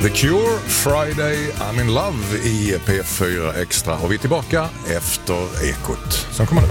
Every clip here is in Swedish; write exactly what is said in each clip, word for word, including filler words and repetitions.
The Cure, Friday, I'm in love i P fyra Extra. Och vi är tillbaka efter Ekot som kommer nu.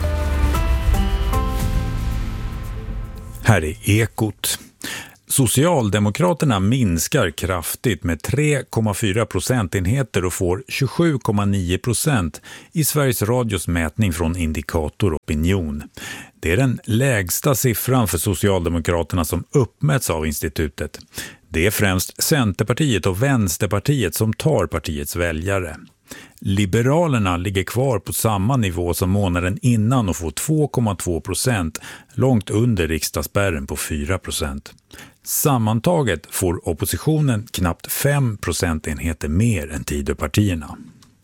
Här är Ekot. Socialdemokraterna minskar kraftigt med tre komma fyra procentenheter och får tjugosju komma nio procent i Sveriges Radios mätning från Indikator Opinion. Det är den lägsta siffran för Socialdemokraterna som uppmätts av institutet. Det är främst Centerpartiet och Vänsterpartiet som tar partiets väljare. Liberalerna ligger kvar på samma nivå som månaden innan och får två komma två procent, långt under riksdagsspärren på fyra procent. Sammantaget får oppositionen knappt fem procentenheter mer än Tidöpartierna.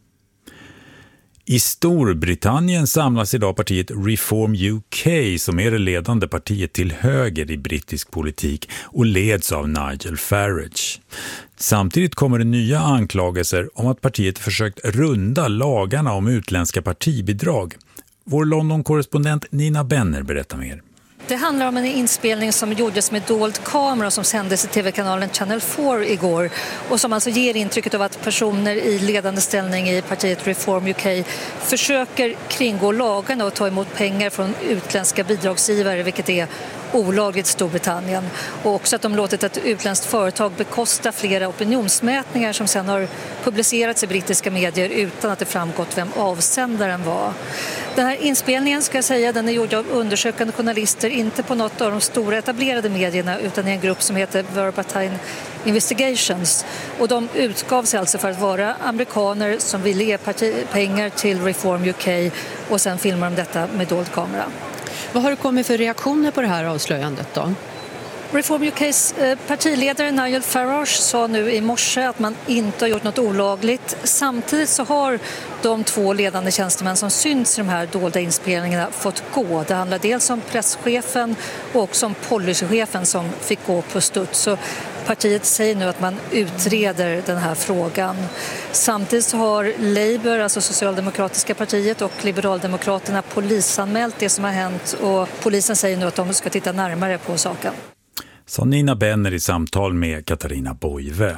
I Storbritannien samlas idag partiet Reform U K som är det ledande partiet till höger i brittisk politik och leds av Nigel Farage. Samtidigt kommer det nya anklagelser om att partiet försökt runda lagarna om utländska partibidrag. Vår London-korrespondent Nina Benner berättar mer. Det handlar om en inspelning som gjordes med dold kamera som sändes i tv-kanalen Channel fyra igår och som alltså ger intrycket av att personer i ledande ställning i partiet Reform U K försöker kringgå lagarna och ta emot pengar från utländska bidragsgivare, vilket är olagligt i Storbritannien. Och också att de låtit ett utländskt företag bekosta flera opinionsmätningar som sedan har publicerats i brittiska medier utan att det framgått vem avsändaren var. Den här inspelningen, ska jag säga, den är gjord av undersökande journalister, inte på något av de stora etablerade medierna utan i en grupp som heter Verbatim Investigations. Och de utgav sig alltså för att vara amerikaner som ville ge parti- pengar till Reform U K och sen filmar de detta med dold kamera. Vad har det kommit för reaktioner på det här avslöjandet då? Reform U K:s partiledare Nigel Farage sa nu i morse att man inte har gjort något olagligt. Samtidigt så har de två ledande tjänstemän som syns i de här dolda inspelningarna fått gå. Det handlar dels om presschefen och också om policychefen som fick gå på studs. Så partiet säger nu att man utreder den här frågan. Samtidigt så har Labour, alltså Socialdemokratiska partiet, och Liberaldemokraterna polisanmält det som har hänt och polisen säger nu att de ska titta närmare på saken. Sa Nina Benner i samtal med Katarina Boive.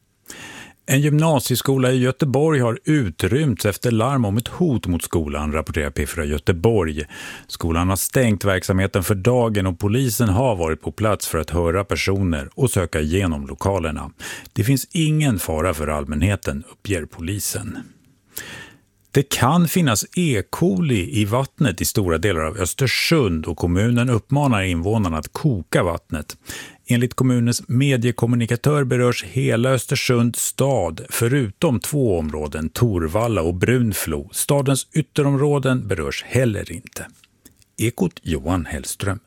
En gymnasieskola i Göteborg har utrymts efter larm om ett hot mot skolan, rapporterar P fyra Göteborg. Skolan har stängt verksamheten för dagen och polisen har varit på plats för att höra personer och söka igenom lokalerna. Det finns ingen fara för allmänheten, uppger polisen. Det kan finnas E. coli i vattnet i stora delar av Östersund och kommunen uppmanar invånarna att koka vattnet. Enligt kommunens mediekommunikatör berörs hela Östersund stad förutom två områden, Torvalla och Brunflo. Stadens ytterområden berörs heller inte. Ekot Johan Hellström.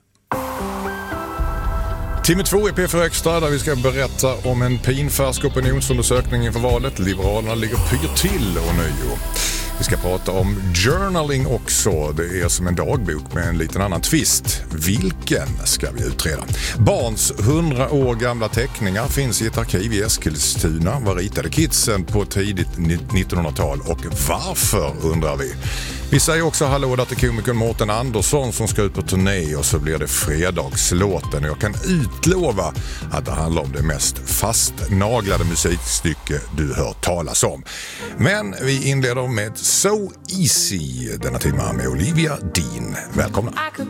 Timme två i P fyra Extra där vi ska berätta om en pinfärsk opinionsundersökning inför valet. Liberalerna ligger pyr till och nöjo. Vi ska prata om journaling också. Det är som en dagbok med en liten annan twist. Vilken ska vi utreda? Barns hundra år gamla teckningar finns i ett arkiv i Eskilstuna. Vad ritade kidsen på tidigt nittonhundratal och varför, undrar vi. Vi säger också hallå där till komikern Mårten Andersson som ska ut på turné och så blir det fredagslåten. Jag kan utlova att det handlar om det mest fastnaglade musikstycke du hört talas om. Men vi inleder med So Easy denna timme med Olivia Dean. Välkomna!